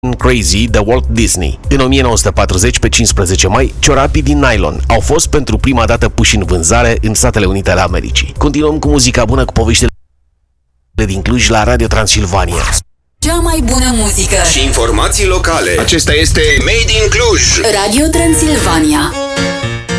Crazy de Walt Disney. În 1940, pe 15 mai, ciorapii din nylon au fost pentru prima dată puși în vânzare în Statele Unite ale Americii. Continuăm cu muzica bună, cu poveștile din Cluj la Radio Transilvania. Cea mai bună muzică și informații locale. Acesta este Made in Cluj. Radio Transilvania.